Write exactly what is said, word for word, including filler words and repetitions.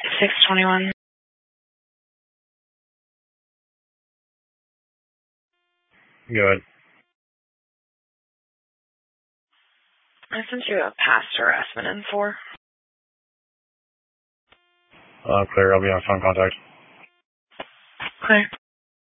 six twenty-one. Good. I sent you a past harassment in for. Uh, clear. I'll be on phone contact. Okay.